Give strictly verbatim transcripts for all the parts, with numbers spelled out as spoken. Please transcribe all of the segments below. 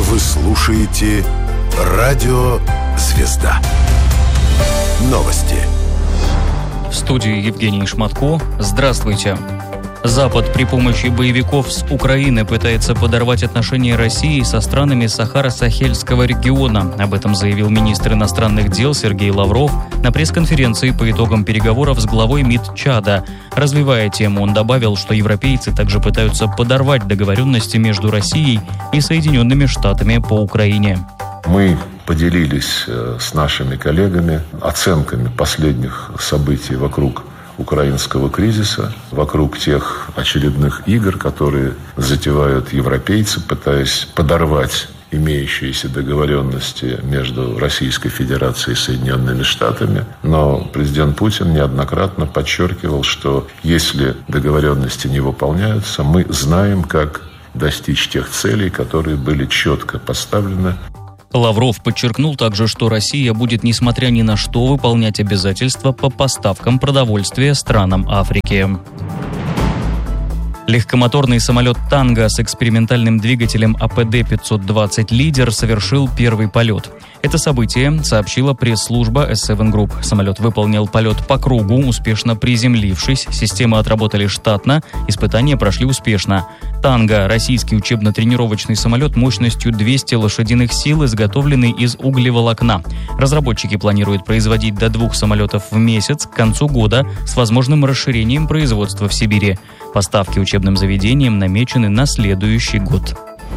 Вы слушаете Радио «Звезда». Новости. В студии Евгений Шматко. Здравствуйте. Запад при помощи боевиков с Украины пытается подорвать отношения России со странами Сахаро-Сахельского региона. Об этом заявил министр иностранных дел Сергей Лавров на пресс-конференции по итогам переговоров с главой МИД Чада. Развивая тему, он добавил, что европейцы также пытаются подорвать договоренности между Россией и Соединенными Штатами по Украине. Мы поделились с нашими коллегами оценками последних событий вокруг украинского кризиса, вокруг тех очередных игр, которые затевают европейцы, пытаясь подорвать имеющиеся договоренности между Российской Федерацией и Соединенными Штатами. Но президент Путин неоднократно подчеркивал, что если договоренности не выполняются, мы знаем, как достичь тех целей, которые были четко поставлены. Лавров подчеркнул также, что Россия будет, несмотря ни на что, выполнять обязательства по поставкам продовольствия странам Африки. Легкомоторный самолет «Танго» с экспериментальным двигателем А Пэ Дэ пятьсот двадцать «Лидер» совершил первый полет. Это событие сообщила пресс-служба эс семь Group. Самолет выполнил полет по кругу, успешно приземлившись. Системы отработали штатно, испытания прошли успешно. «Танго» – российский учебно-тренировочный самолет мощностью двести лошадиных сил, изготовленный из углеволокна. Разработчики планируют производить до двух самолетов в месяц к концу года с возможным расширением производства в Сибири. Поставки учебным заведениям намечены на следующий год.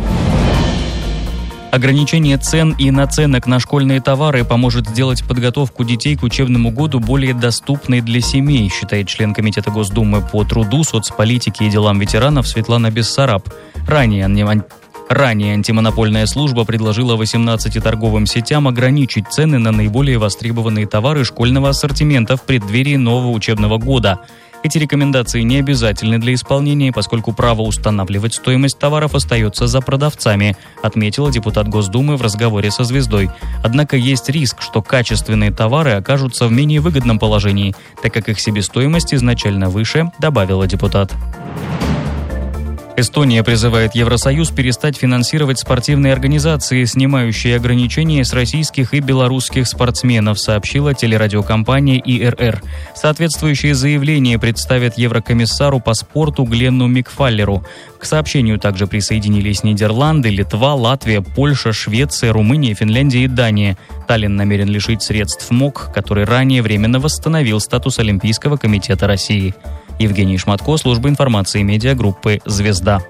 Ограничение цен и наценок на школьные товары поможет сделать подготовку детей к учебному году более доступной для семей, считает член Комитета Госдумы по труду, соцполитике и делам ветеранов Светлана Бессараб. Ранее Ранее антимонопольная служба предложила восемнадцати торговым сетям ограничить цены на наиболее востребованные товары школьного ассортимента в преддверии нового учебного года. Эти рекомендации не обязательны для исполнения, поскольку право устанавливать стоимость товаров остается за продавцами, отметила депутат Госдумы в разговоре со «Звездой». Однако есть риск, что качественные товары окажутся в менее выгодном положении, так как их себестоимость изначально выше, добавила депутат. Эстония призывает Евросоюз перестать финансировать спортивные организации, снимающие ограничения с российских и белорусских спортсменов, сообщила телерадиокомпания И Эр Эр. Соответствующее заявление представят еврокомиссару по спорту Гленну Микфаллеру. К сообщению также присоединились Нидерланды, Литва, Латвия, Польша, Швеция, Румыния, Финляндия и Дания. Таллин намерен лишить средств МОК, который ранее временно восстановил статус Олимпийского комитета России. Евгений Шматко, служба информации медиагруппы «Звезда».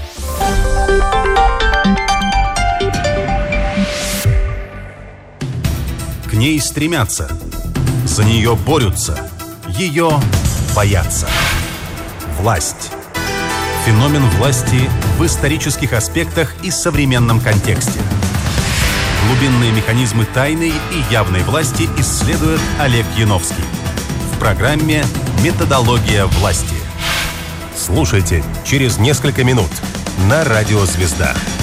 К ней стремятся, за нее борются, ее боятся. Власть. Феномен власти в исторических аспектах и современном контексте. Глубинные механизмы тайной и явной власти исследует Олег Яновский. В программе «Методология власти». Слушайте через несколько минут на Радио «Звезда».